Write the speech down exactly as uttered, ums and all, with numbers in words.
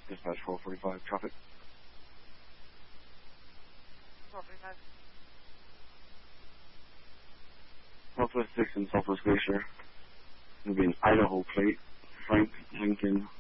Dispatch four forty-five, traffic. four forty-five. Southwest six and Southwest Glacier. It'll be an Idaho plate. Frank Lincoln